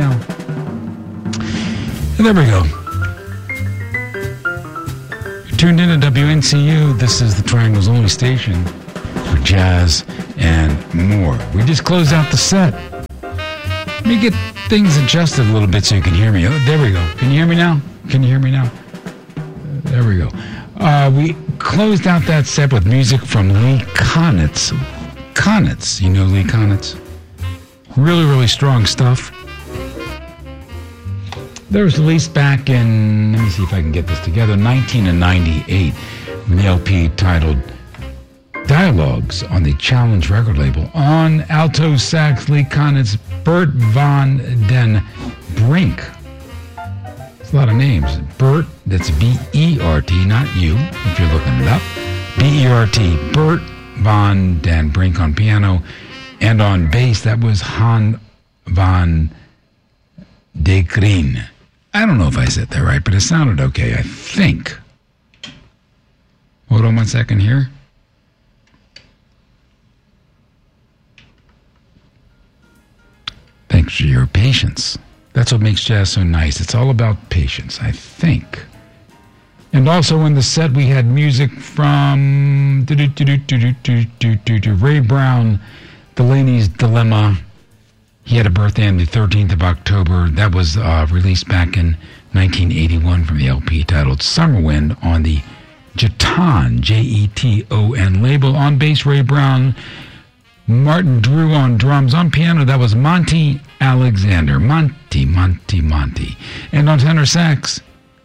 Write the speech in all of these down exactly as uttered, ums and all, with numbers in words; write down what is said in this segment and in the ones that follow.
now? And there we go. You're tuned in to W N C U. This is the Triangle's only station for jazz and more. We just closed out the set. Let me get things adjusted a little bit so you can hear me. Oh, there we go. Can you hear me now? Can you hear me now? There we go. Uh, we closed out that set with music from Lee Konitz. Konitz, you know Lee Konitz? Really, really strong stuff. That was released back in, let me see if I can get this together, nineteen ninety-eight, an L P titled Dialogues on the Challenge record label. On alto sax, Lee Konitz, Bert van den Brink. It's a lot of names. Bert, that's B E R T, not you, if you're looking it up. B E R T, Bert van den Brink on piano. And on bass, that was Han van de Green. I don't know if I said that right, but it sounded okay, I think. Hold on one second here. Thanks for your patience. That's what makes jazz so nice. It's all about patience, I think. And also in the set, we had music from Ray Brown, Delaney's Dilemma. He had a birthday on the thirteenth of October. That was uh, released back in nineteen eighty-one from the L P titled Summer Wind on the Jeton, J E T O N label. On bass, Ray Brown. Martin Drew on drums. On piano, that was Monty Alexander. Monty, Monty, Monty. And on tenor sax,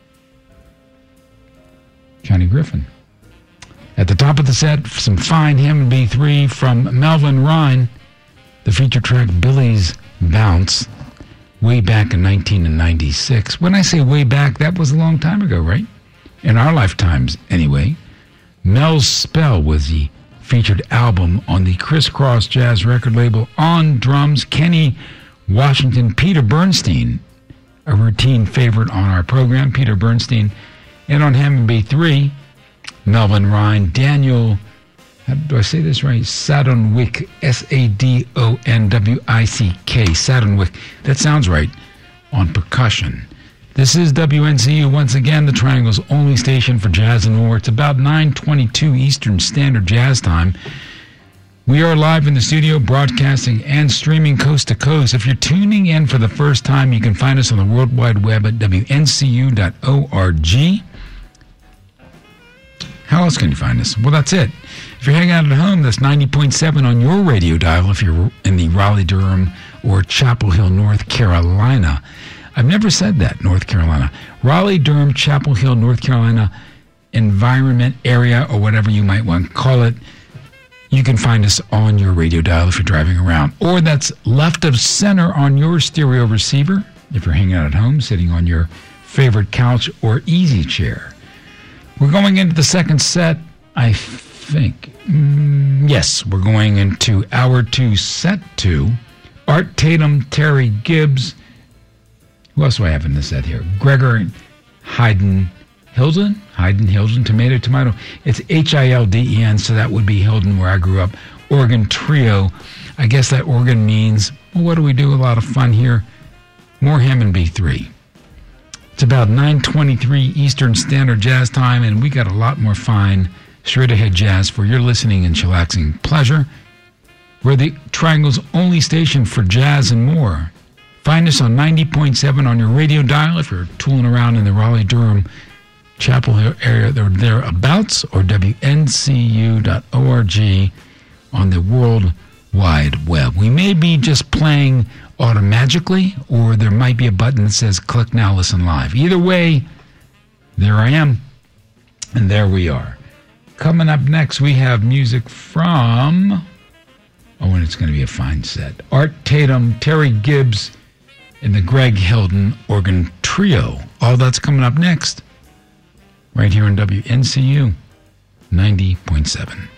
Johnny Griffin. At the top of the set, some fine Hammond B three from Melvin Rhine. The feature track Billy's Bounce, way back in nineteen ninety-six. When I say way back, that was a long time ago, right? In our lifetimes, anyway. Mel's Spell was the featured album on the Crisscross Jazz record label. On drums, Kenny Washington, Peter Bernstein, a routine favorite on our program, Peter Bernstein. And on Hammond B three, Melvin Rhine, Daniel, how do I say this right? Sadonwick, S A D O N W I C K, Sadonwick. That sounds right, on percussion. This is W N C U, once again, the Triangle's only station for jazz and more. It's about nine twenty-two Eastern Standard Jazz Time. We are live in the studio, broadcasting and streaming coast to coast. If you're tuning in for the first time, you can find us on the World Wide Web at W N C U dot org. How else can you find us? Well, that's it. If you're hanging out at home, that's ninety point seven on your radio dial if you're in the Raleigh-Durham or Chapel Hill, North Carolina. I've never said that, North Carolina. Raleigh-Durham, Chapel Hill, North Carolina environment area, or whatever you might want to call it. You can find us on your radio dial if you're driving around. Or that's left of center on your stereo receiver if you're hanging out at home, sitting on your favorite couch or easy chair. We're going into the second set, I think. Mm, yes, we're going into hour two, set two. Art Tatum, Terry Gibbs. Who else do I have in this set here? Gregor Hayden Hilden? Hayden Hilden, Tomato Tomato. It's H I L D E N, so that would be Hilden, where I grew up. Organ Trio. I guess that organ means, well, what do we do? A lot of fun here. More Hammond B three. It's about nine twenty-three Eastern Standard Jazz Time, and we got a lot more fine, straight-ahead jazz for your listening and chillaxing pleasure. We're the Triangle's only station for jazz and more. Find us on ninety point seven on your radio dial if you're tooling around in the Raleigh-Durham, Chapel Hill area, or thereabouts, or W N C U dot org on the World Wide Web. We may be just playing automagically, or there might be a button that says click now, listen live. Either way, there I am, and there we are. Coming up next, we have music from, oh, and it's going to be a fine set. Art Tatum, Terry Gibbs, and the Greg Hilden Organ Trio. All that's coming up next, right here on W N C U ninety point seven.